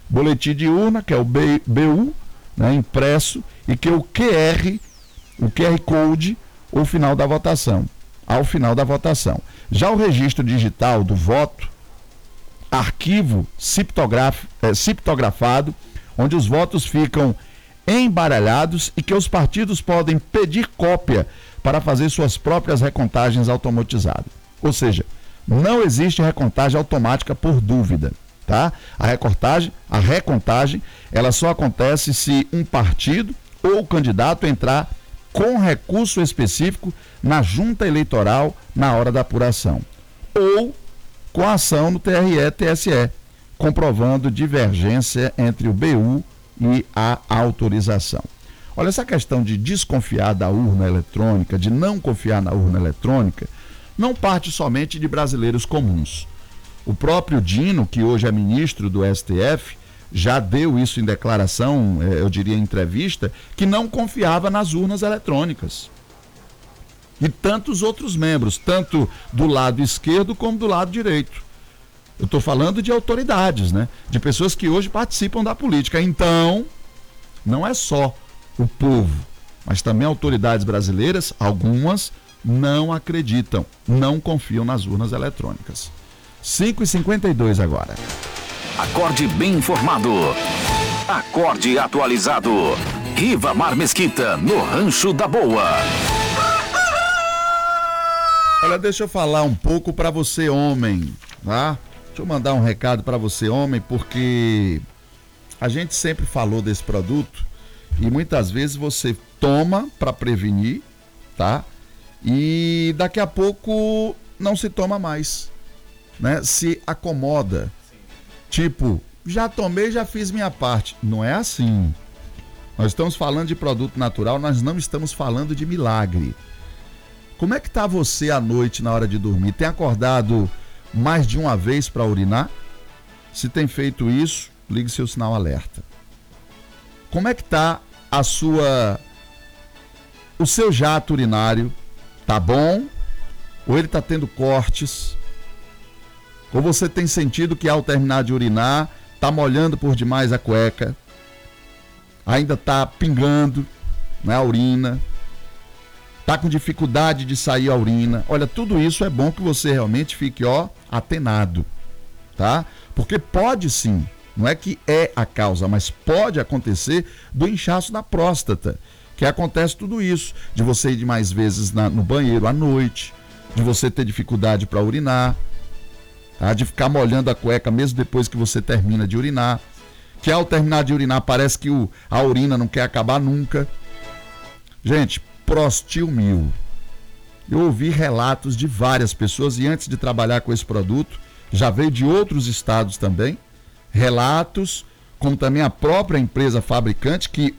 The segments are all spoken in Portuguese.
boletim de urna, que é o BU, né, impresso, e que é o QR Code, ao final da votação. Já o registro digital do voto, arquivo criptografado, onde os votos ficam embaralhados e que os partidos podem pedir cópia para fazer suas próprias recontagens automatizadas. Ou seja, não existe recontagem automática por dúvida, tá? A recontagem, ela só acontece se um partido ou o candidato entrar com recurso específico na junta eleitoral na hora da apuração, ou com ação no TRE-TSE, comprovando divergência entre o BU e a autorização. Olha, essa questão de desconfiar da urna eletrônica, de não confiar na urna eletrônica, não parte somente de brasileiros comuns. O próprio Dino, que hoje é ministro do STF, já deu isso em declaração, eu diria em entrevista, que não confiava nas urnas eletrônicas. E tantos outros membros, tanto do lado esquerdo como do lado direito. Eu estou falando de autoridades, né? De pessoas que hoje participam da política. Então, não é só o povo, mas também autoridades brasileiras, algumas não acreditam, não confiam nas urnas eletrônicas. 5h52 agora. Acorde bem informado. Acorde atualizado. Rivamar Mesquita, no Rancho da Boa. Olha, deixa eu falar um pouco para você, homem, tá? Deixa eu mandar um recado para você, homem, porque a gente sempre falou desse produto e muitas vezes você toma para prevenir, tá? E daqui a pouco não se toma mais, né? Se acomoda. Tipo, já tomei, já fiz minha parte. Não é assim. Nós estamos falando de produto natural, nós não estamos falando de milagre. Como é que tá você à noite na hora de dormir? Tem acordado mais de uma vez para urinar? Se tem feito isso, ligue seu sinal alerta. Como é que tá o seu jato urinário? Tá bom? Ou ele tá tendo cortes? Ou você tem sentido que ao terminar de urinar, tá molhando por demais a cueca? Ainda tá pingando, né, a urina? Tá com dificuldade de sair a urina? Olha, tudo isso é bom que você realmente fique, atenado, tá? Porque pode sim, não é que é a causa, mas pode acontecer do inchaço da próstata, que acontece tudo isso, de você ir mais vezes no banheiro à noite, de você ter dificuldade para urinar, tá? De ficar molhando a cueca mesmo depois que você termina de urinar, que ao terminar de urinar parece que a urina não quer acabar nunca. Gente, Prostil 1000. Eu ouvi relatos de várias pessoas e antes de trabalhar com esse produto, já veio de outros estados também, relatos, como também a própria empresa fabricante, que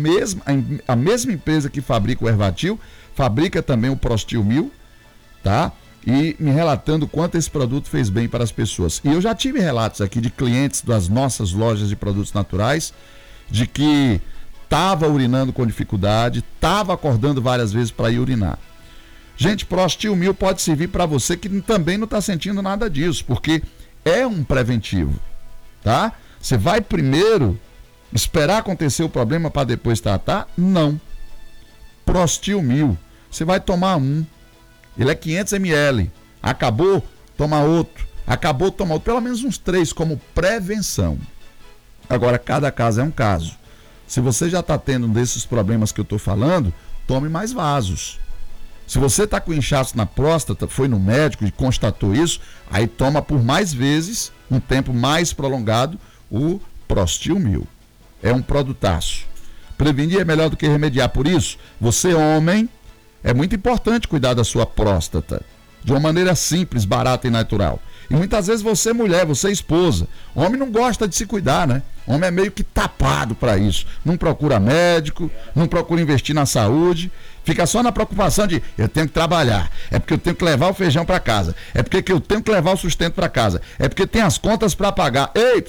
a mesma empresa que fabrica o Ervatil, fabrica também o Prostil 1000, tá? E me relatando quanto esse produto fez bem para as pessoas. E eu já tive relatos aqui de clientes das nossas lojas de produtos naturais, de que estava urinando com dificuldade, estava acordando várias vezes para ir urinar. Gente, Prostil 1000 pode servir para você que também não está sentindo nada disso, porque é um preventivo, tá? Você vai primeiro esperar acontecer o problema para depois tratar? Não. Prostil 1000, você vai tomar ele é 500 ml, acabou, toma outro, acabou, toma outro, pelo menos uns 3 como prevenção. Agora, cada caso é um caso. Se você já está tendo um desses problemas que eu estou falando, tome mais vasos. Se você está com inchaço na próstata, foi no médico e constatou isso, aí toma por mais vezes, um tempo mais prolongado, o Prostil 1000. É um produtaço. Prevenir é melhor do que remediar. Por isso, você homem, é muito importante cuidar da sua próstata, de uma maneira simples, barata e natural. E muitas vezes você mulher, você esposa, homem não gosta de se cuidar, né? Homem é meio que tapado para isso. Não procura médico, não procura investir na saúde, fica só na preocupação de eu tenho que trabalhar, é porque eu tenho que levar o feijão para casa, é porque eu tenho que levar o sustento para casa, é porque tem as contas para pagar. Ei,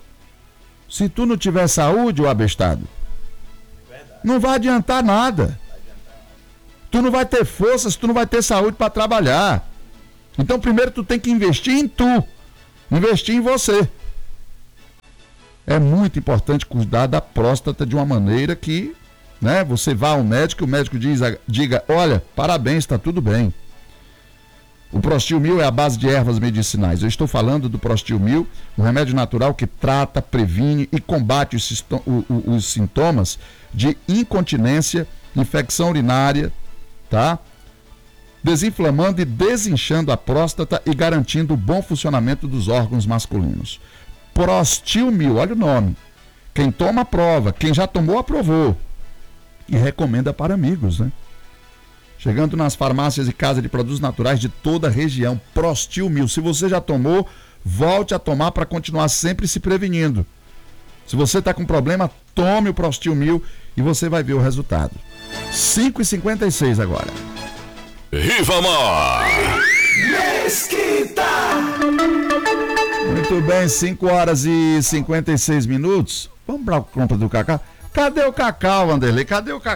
se tu não tiver saúde, ô abestado, não vai adiantar nada. Tu não vai ter forças, tu não vai ter saúde para trabalhar. Então primeiro tu tem que investir em tu, investir em você. É muito importante cuidar da próstata de uma maneira que, né, você vá ao médico, o médico diga, olha, parabéns, está tudo bem. O Prostil 1000 é a base de ervas medicinais. Eu estou falando do Prostil 1000, um remédio natural que trata, previne e combate os sintomas de incontinência, infecção urinária, tá? Desinflamando e desinchando a próstata e garantindo o bom funcionamento dos órgãos masculinos. Prostil 1000, olha o nome. Quem toma aprova, quem já tomou aprovou. E recomenda para amigos, né? Chegando nas farmácias e casas de produtos naturais de toda a região. Prostil 1000. Se você já tomou, volte a tomar para continuar sempre se prevenindo. Se você está com problema, tome o Prostil 1000 e você vai ver o resultado. 5h56 agora. Rivamar Mesquita. Muito bem, 5h56. Vamos para a compra do cacau. Cadê o cacau, Vanderlei? Cadê o cacau?